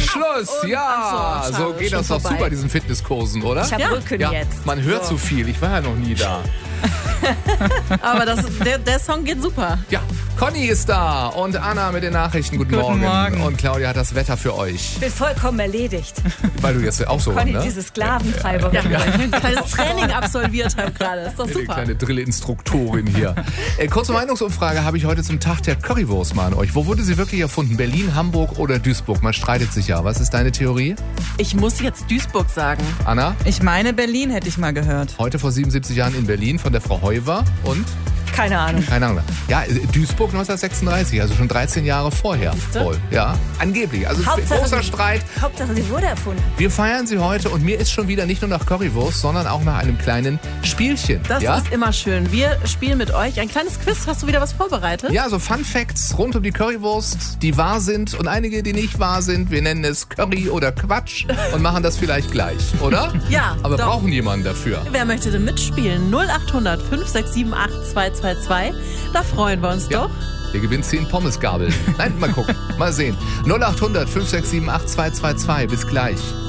Schluss. Ja, Ach so, so schade, geht schon das doch vorbei. zu bei diesen Fitnesskursen, oder? Ich habe Rücken Ja, jetzt. man hört so viel. Ich war ja noch nie da. Aber der Song geht super. Ja, Conny ist da und Anna mit den Nachrichten. Guten Morgen. Und Claudia hat das Wetter für euch. Ich bin vollkommen erledigt. Weil du jetzt auch so, Conny, ne? diese Sklaventreiberin. Ein kleines Training absolviert habe gerade. Ist doch Die super. kleine Drillinstruktorin hier. Kurze Meinungsumfrage habe ich heute zum Tag der Currywurst mal an euch. Wo wurde sie wirklich erfunden? Berlin, Hamburg oder Duisburg? Man streitet sich ja. Was ist deine Theorie? Ich muss jetzt Duisburg sagen. Anna? Ich meine, Berlin hätte ich mal gehört. Heute vor 77 Jahren in Berlin von der Frau Heuwer und? Keine Ahnung. Keine Ahnung. Ja, Duisburg 1936, also schon 13 Jahre vorher. Siehste? Voll. Ja, angeblich. Also Hauptsache, großer sie- Streit. Hauptsache, sie wurde erfunden. Wir feiern sie heute und mir ist schon wieder nicht nur nach Currywurst, sondern auch nach einem kleinen Spielchen. Das ja? ist immer schön. Wir spielen mit euch ein kleines Quiz. Hast du wieder was vorbereitet? Ja, so Fun Facts rund um die Currywurst, die wahr sind und einige, die nicht wahr sind. Wir nennen es Curry oder Quatsch und machen das vielleicht gleich, oder? Ja, Aber doch. brauchen jemanden dafür. Wer möchte denn mitspielen? 0800 567 8222. Da freuen wir uns Ja. doch. Ihr gewinnt 10 Pommesgabeln. Nein, mal gucken. Mal sehen. 0800 567 8222. Bis gleich.